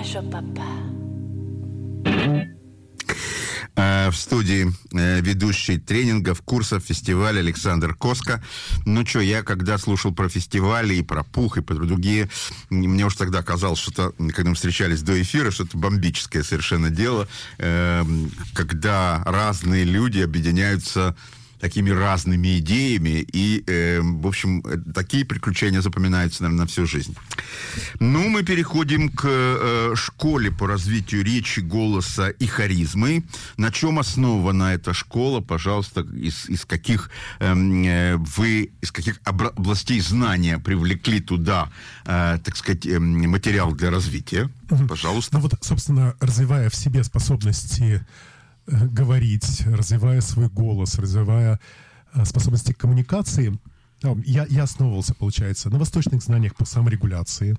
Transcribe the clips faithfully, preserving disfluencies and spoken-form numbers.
Хорошо, папа. В студии ведущий тренингов, курсов, фестиваля Александр Коска. Ну что, я когда слушал про фестивали и про Пух, и про другие, мне уж тогда казалось, что когда мы встречались до эфира, что это бомбическое совершенно дело, когда разные люди объединяются такими разными идеями, и, э, в общем, такие приключения запоминаются, наверное, на всю жизнь. Ну, мы переходим к э, школе по развитию речи, голоса и харизмы. На чем основана эта школа? Пожалуйста, из, из каких э, вы, из каких областей знания привлекли туда, э, так сказать, э, материал для развития? Mm-hmm. Пожалуйста. Ну вот, собственно, развивая в себе способности говорить, развивая свой голос, развивая э, способности к коммуникации, я, я основывался, получается, на восточных знаниях по саморегуляции,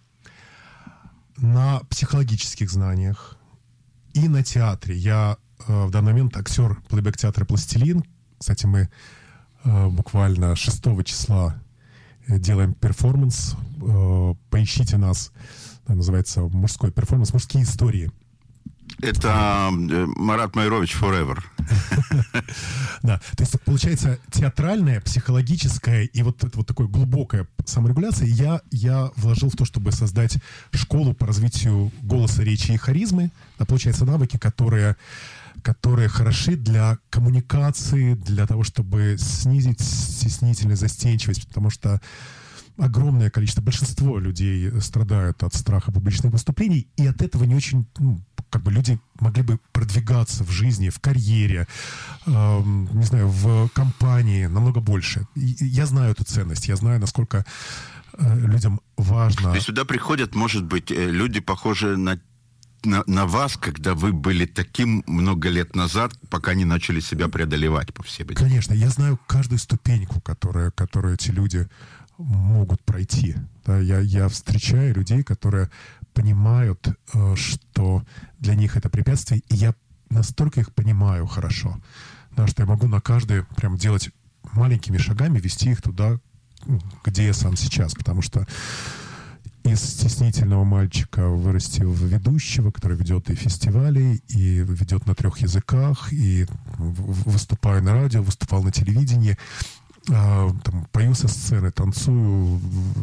на психологических знаниях и на театре. Я э, в данный момент актер плейбэк-театра «Пластилин». Кстати, мы э, буквально шестого числа делаем перформанс. Э, поищите нас. Называется мужской перформанс «Мужские истории». Это Марат Майрович Forever. Да, то есть получается театральная, психологическая и вот, вот такая глубокая саморегуляция. Я, я вложил в то, чтобы создать школу по развитию голоса, речи и харизмы. Да, получается, навыки, которые, которые хороши для коммуникации, для того, чтобы снизить стеснительность, застенчивость, потому что огромное количество, большинство людей страдают от страха публичных выступлений, и от этого не очень, ну, как бы люди могли бы продвигаться в жизни, в карьере, э, не знаю, в компании намного больше. И я знаю эту ценность, я знаю, насколько э, людям важно. И сюда приходят, может быть, люди, похожие на На, на вас, когда вы были таким много лет назад, пока не начали себя преодолевать по всем этим. Конечно, я знаю каждую ступеньку, которую, которую эти люди могут пройти. Да, я, я встречаю людей, которые понимают, э, что для них это препятствие, и я настолько их понимаю хорошо, да, что я могу на каждое прям делать маленькими шагами, вести их туда, где я сам сейчас, потому что из стеснительного мальчика вырасти в ведущего, который ведет и фестивали, и ведет на трех языках, и выступаю на радио, выступал на телевидении, там, пою со сцены, танцую,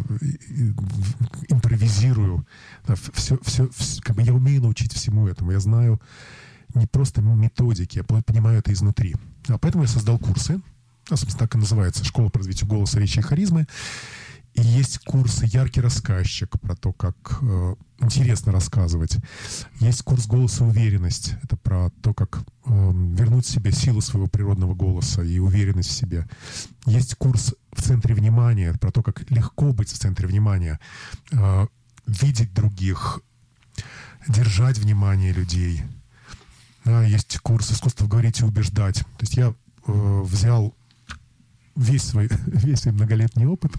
импровизирую. Все, все, все, как бы я умею научить всему этому. Я знаю не просто методики, я понимаю это изнутри. А поэтому я создал курсы. А, собственно, так и называется «Школа по развитию голоса, речи и харизмы». И есть курсы «Яркий рассказчик» про то, как э, интересно рассказывать. Есть курс «Голос и уверенность». Это про то, как э, вернуть себе силу своего природного голоса и уверенность в себе. Есть курс «В центре внимания». Про то, как легко быть в центре внимания. Э, видеть других, держать внимание людей. Да, есть курс «Искусство говорить и убеждать». То есть я э, взял весь свой, весь свой многолетний опыт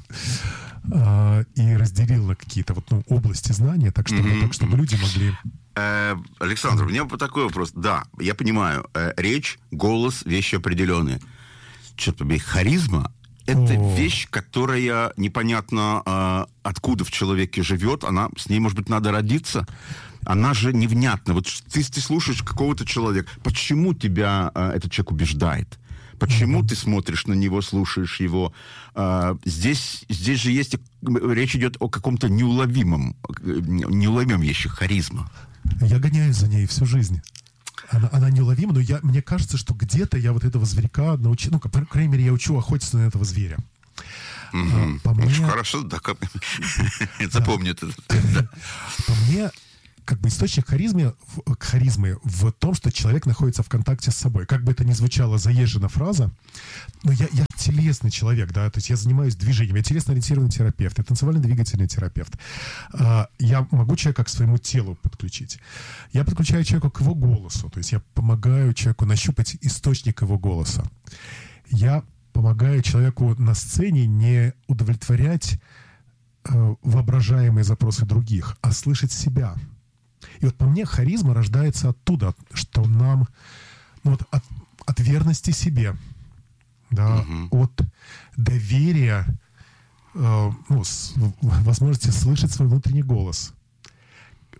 э, и разделил на какие-то вот, ну, области знания, так чтобы, mm-hmm. так, чтобы люди могли... Э, Александр, у меня такой вопрос. Да, я понимаю, э, речь, голос, вещи определенные. Черт побери, харизма — это О. вещь, которая непонятно э, откуда в человеке живет. Она, с ней, может быть, надо родиться. Она же невнятна. Вот ты, ты слушаешь какого-то человека. Почему тебя э, этот человек убеждает? Почему mm-hmm. ты смотришь на него, слушаешь его? А, здесь, здесь же есть... Речь идет о каком-то неуловимом, неуловимом вещи, харизма. Я гоняюсь за ней всю жизнь. Она, она неуловима, но я, мне кажется, что где-то я вот этого зверька научил... Ну, по крайней мере, я учу охотиться на этого зверя. Mm-hmm. А, по мне... Хорошо, да, как... запомню это. По мне... Как бы источник харизмы, харизмы в том, что человек находится в контакте с собой. Как бы это ни звучала заезжена фраза, но я, я телесный человек, да, то есть я занимаюсь движением, я телесно-ориентированный терапевт, я танцевально-двигательный терапевт. Я могу человека к своему телу подключить. Я подключаю человека к его голосу, то есть я помогаю человеку нащупать источник его голоса. Я помогаю человеку на сцене не удовлетворять воображаемые запросы других, а слышать себя. И вот по мне харизма рождается оттуда, что нам, ну вот от, от верности себе, да, uh-huh. от доверия, э, ну, с, возможности слышать свой внутренний голос.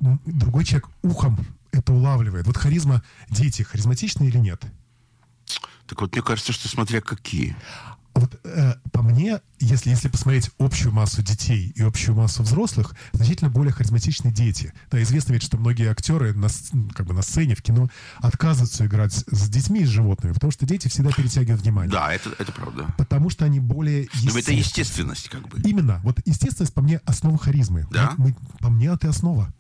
другой человек ухом это улавливает. Вот харизма, дети харизматичны или нет? Так вот, мне кажется, что смотря какие. Вот э, по мне, если, если посмотреть общую массу детей и общую массу взрослых, значительно более харизматичны дети. Да, известно ведь, что многие актеры на, как бы на сцене, в кино отказываются играть с, с детьми и с животными, потому что дети всегда перетягивают внимание. Да, это, это правда. Потому что они более естественны. Но это естественность, как бы. Именно. Вот естественность, по мне, основа харизмы. Да? Мы, мы, по мне, это основа.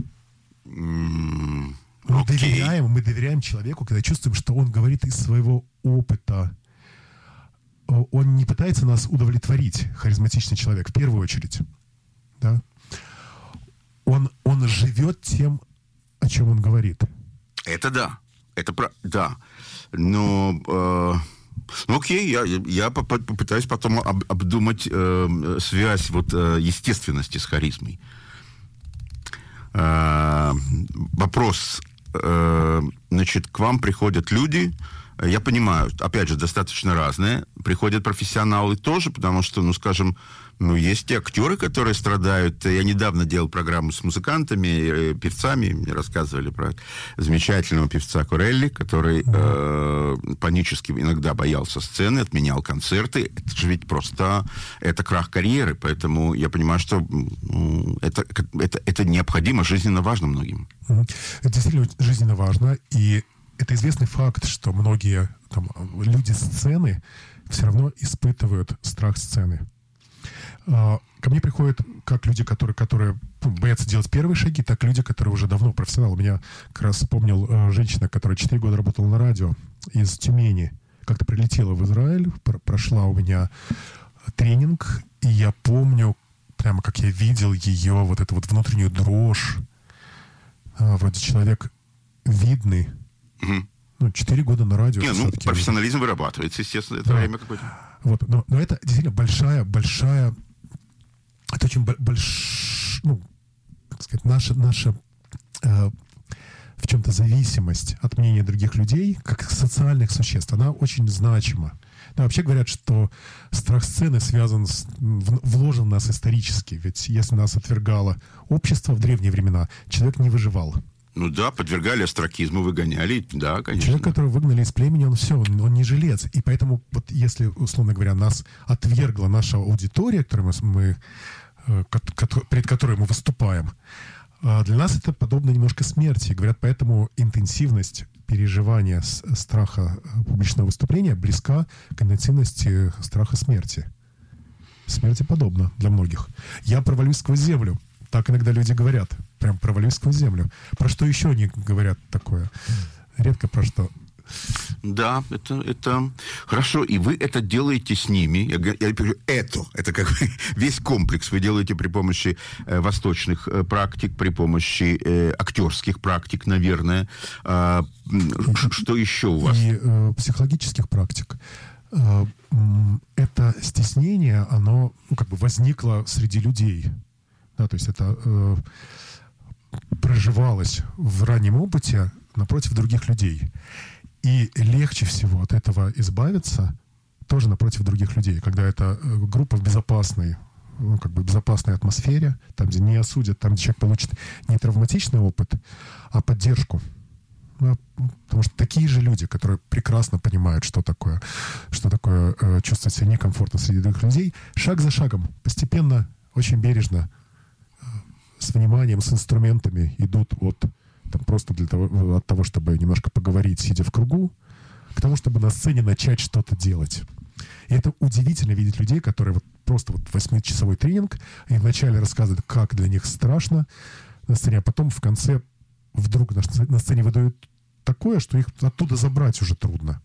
Mm, мы, окей. доверяем, мы доверяем человеку, когда чувствуем, что он говорит из своего опыта. Он не пытается нас удовлетворить, харизматичный человек, в первую очередь. Да? Он, он живет тем, о чем он говорит. Это да. Это про... Да. Но... Э... Ну, окей, я, я попытаюсь потом об, обдумать э, связь вот, э, естественности с харизмой. Э, вопрос. Э, значит, к вам приходят люди... Я понимаю, опять же, достаточно разные. Приходят профессионалы тоже, потому что, ну, скажем, ну, есть и актеры, которые страдают. Я недавно делал программу с музыкантами, певцами. Мне рассказывали про замечательного певца Корелли, который э, панически иногда боялся сцены, отменял концерты. Это же ведь просто... Это крах карьеры. Поэтому я понимаю, что ну, это, это, это необходимо, жизненно важно многим. Это действительно жизненно важно. И это известный факт, что многие там, люди сцены все равно испытывают страх сцены. Ко мне приходят как люди, которые, которые боятся делать первые шаги, так и люди, которые уже давно профессионалы. У меня как раз вспомнил женщина, которая четыре года работала на радио из Тюмени. Как-то прилетела в Израиль, прошла у меня тренинг, и я помню, прямо как я видел ее, вот эту вот внутреннюю дрожь. Вроде человек видный. Угу. Ну, четыре года на радио. Не, ну, профессионализм вырабатывается, естественно, это да. время какое-то. Вот, но, но это действительно большая, большая, это очень большая, ну, как сказать, наша, наша э, в чем-то зависимость от мнения других людей, как социальных существ, она очень значима. Да, вообще говорят, что страх сцены связан с, в, вложен в нас исторически, ведь если нас отвергало общество в древние времена, человек не выживал. Ну да, подвергали остракизму, выгоняли, да, конечно. Человек, которого выгнали из племени, он все, он, он не жилец. И поэтому, вот если, условно говоря, нас отвергла наша аудитория, которую мы, мы, перед которой мы выступаем, для нас это подобно немножко смерти. Говорят, поэтому интенсивность переживания страха публичного выступления близка к интенсивности страха смерти. Смерти подобно для многих. Я провалюсь сквозь землю. Так иногда люди говорят. Прям провалюсь сквозь землю. Про что еще они говорят такое? Редко про что. Да, это, это хорошо. И вы это делаете с ними. Я, я говорю, это, это как бы весь комплекс вы делаете при помощи э, восточных э, практик, при помощи э, актерских практик, наверное. А, ш, что еще у вас? И э, психологических практик. Э, это стеснение, оно ну, как бы возникло среди людей. Да, то есть это э, проживалось в раннем опыте напротив других людей. И легче всего от этого избавиться тоже напротив других людей, когда это группа в безопасной, ну, как бы безопасной атмосфере, там, где не осудят, там, где человек получит не травматичный опыт, а поддержку. Ну, потому что такие же люди, которые прекрасно понимают, что такое, что такое э, чувствовать себя некомфортно среди других людей, шаг за шагом, постепенно, очень бережно, с вниманием, с инструментами идут от там, просто для того, от того, чтобы немножко поговорить, сидя в кругу, к тому, чтобы на сцене начать что-то делать. И это удивительно видеть людей, которые вот просто вот восьмичасовой тренинг, и вначале рассказывают, как для них страшно на сцене, а потом в конце вдруг на сцене, на сцене выдают такое, что их оттуда забрать уже трудно.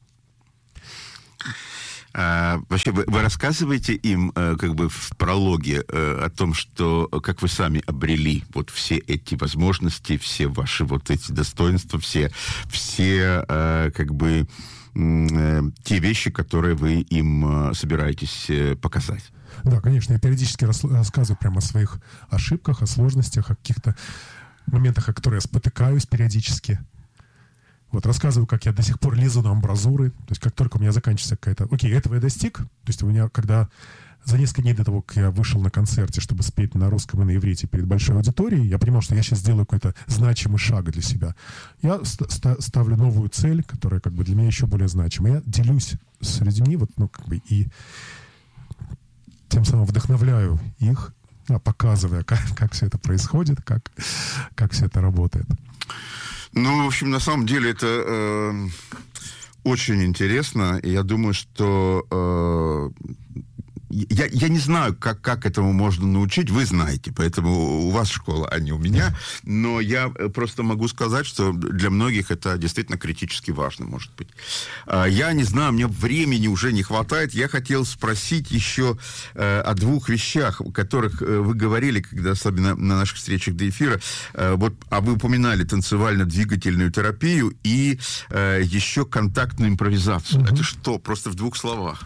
А, вообще, вы, вы рассказываете им э, как бы в прологе э, о том, что как вы сами обрели вот все эти возможности, все ваши вот эти достоинства, все, все э, как бы э, те вещи, которые вы им э, собираетесь э, показать? Да, конечно. Я периодически рас, рассказываю прямо о своих ошибках, о сложностях, о каких-то моментах, о которых я спотыкаюсь периодически. Вот, рассказываю, как я до сих пор лезу на амбразуры. То есть, как только у меня заканчивается какая-то... Окей, этого я достиг. То есть, у меня, когда за несколько дней до того, как я вышел на концерте, чтобы спеть на русском и на иврите перед большой аудиторией, я понимал, что я сейчас сделаю какой-то значимый шаг для себя. Я ст- ставлю новую цель, которая как бы для меня еще более значима. Я делюсь с людьми, вот, ну, как бы, и тем самым вдохновляю их, показывая, как, как все это происходит, как, как все это работает. Ну, в общем, на самом деле это э, очень интересно. И я думаю, что... Э, Я, я не знаю, как, как этому можно научить, вы знаете, поэтому у вас школа, а не у меня, но я просто могу сказать, что для многих это действительно критически важно, может быть. Я не знаю, мне времени уже не хватает, я хотел спросить еще о двух вещах, о которых вы говорили, когда, особенно на наших встречах до эфира, вот, а вы упоминали танцевально-двигательную терапию и еще контактную импровизацию. Угу. Это что, просто в двух словах?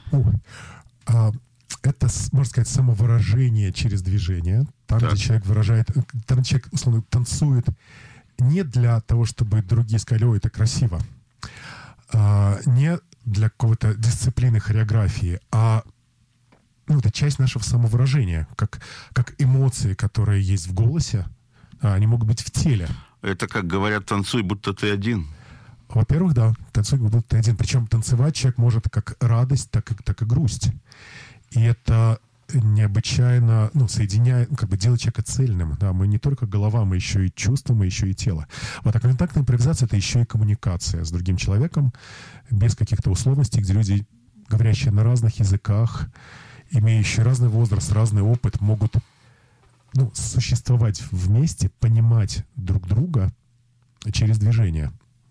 Это, можно сказать, самовыражение через движение. Там, так. где человек выражает... Там человек, условно, танцует не для того, чтобы другие сказали, ой, это красиво. А, не для какого-то дисциплины хореографии, а ну, это часть нашего самовыражения. Как, как эмоции, которые есть в голосе, они могут быть в теле. Это, как говорят, танцуй, будто ты один. Во-первых, да, танцуй, будто ты один. Причем танцевать человек может как радость, так и, так и грусть. И это необычайно, ну, соединяет, как бы делает человека цельным. Да, мы не только голова, мы еще и чувства, мы еще и тело. Вот, а контактная импровизация — это еще и коммуникация с другим человеком, без каких-то условностей, где люди, говорящие на разных языках, имеющие разный возраст, разный опыт, могут, ну, существовать вместе, понимать друг друга через движение.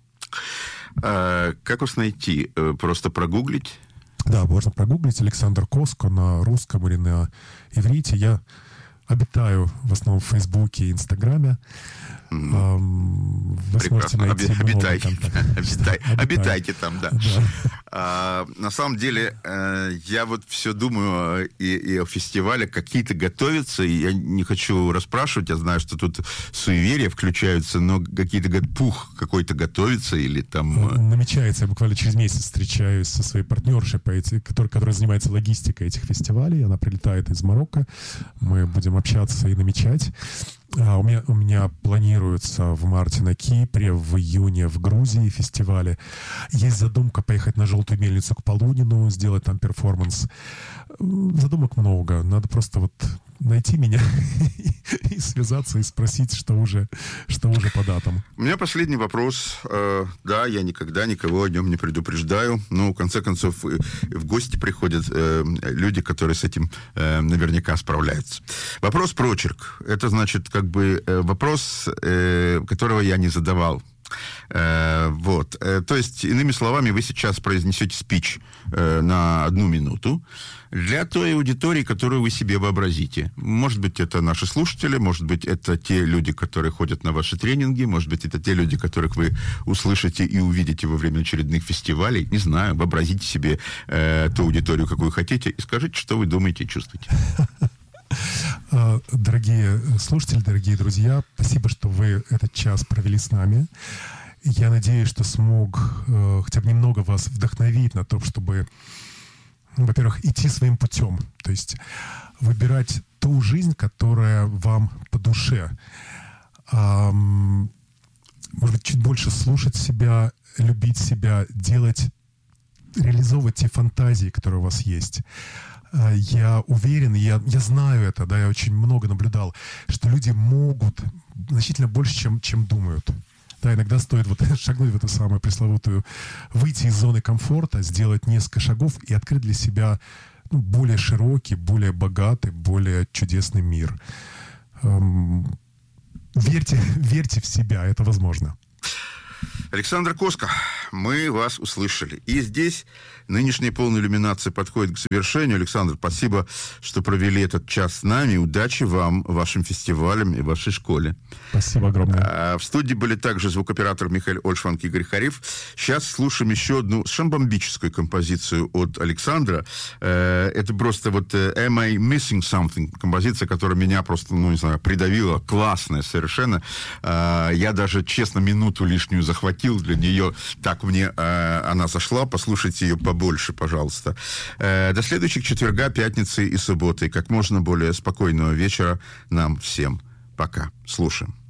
А как вас найти? Просто прогуглить? Да, можно прогуглить Александр Коско на русском или на иврите. Я обитаю в основном в Фейсбуке и Инстаграме. Mm. Вы Прекрасно. сможете найти Оби- обитай. Обитай. Обитайте там, да. да. А, на самом деле, я вот все думаю и, и о фестивале. Какие-то готовятся, и я не хочу расспрашивать. Я знаю, что тут суеверия включаются, но какие-то говорят, пух какой-то готовится или там... Намечается. Я буквально через месяц встречаюсь со своей партнершей, по эти, которая, которая занимается логистикой этих фестивалей. Она прилетает из Марокко. Мы будем общаться и намечать. А у меня, у меня планируется в марте на Кипре, в июне в Грузии фестивали. Есть задумка поехать на Желтую мельницу к Полунину, сделать там перформанс. Задумок много. Надо просто вот найти меня и связаться, и спросить, что уже, что уже по датам. У меня последний вопрос. Да, я никогда никого о нем не предупреждаю, но в конце концов в гости приходят люди, которые с этим наверняка справляются. Вопрос про очерк. Это значит как бы вопрос, которого я не задавал. Вот. То есть, иными словами, вы сейчас произнесете спич на одну минуту для той аудитории, которую вы себе вообразите. Может быть, это наши слушатели, может быть, это те люди, которые ходят на ваши тренинги, может быть, это те люди, которых вы услышите и увидите во время очередных фестивалей. Не знаю, вообразите себе э, ту аудиторию, какую хотите, и скажите, что вы думаете и чувствуете. Дорогие слушатели, дорогие друзья, спасибо, что вы этот час провели с нами. Я надеюсь, что смог э, хотя бы немного вас вдохновить на то, чтобы, во-первых, идти своим путем. То есть выбирать ту жизнь, которая вам по душе. Эм, может быть, чуть больше слушать себя, любить себя, делать, реализовывать те фантазии, которые у вас есть. Я уверен, я, я знаю это, да, я очень много наблюдал, что люди могут значительно больше, чем, чем думают. Да, иногда стоит вот шагнуть в эту самую пресловутую, выйти из зоны комфорта, сделать несколько шагов и открыть для себя, ну, более широкий, более богатый, более чудесный мир. Эм, верьте, верьте в себя, это возможно. Александр Коско, мы вас услышали. И здесь нынешняя полная иллюминация подходит к завершению. Александр, спасибо, что провели этот час с нами. Удачи вам, вашим фестивалям и вашей школе. Спасибо огромное. А, в студии были также звукооператор Михаил Ольшванг и Игорь Хариф. Сейчас слушаем еще одну шамбомбическую композицию от Александра. Э, это просто вот «Am I Missing Something?» Композиция, которая меня просто, ну, не знаю, придавила. Классная совершенно. Э, я даже, честно, минуту лишнюю захватил для нее. Так так мне э, она зашла. Послушайте ее побольше, пожалуйста. Э, до следующих четверга, пятницы и субботы. Как можно более спокойного вечера нам всем. Пока. Слушаем.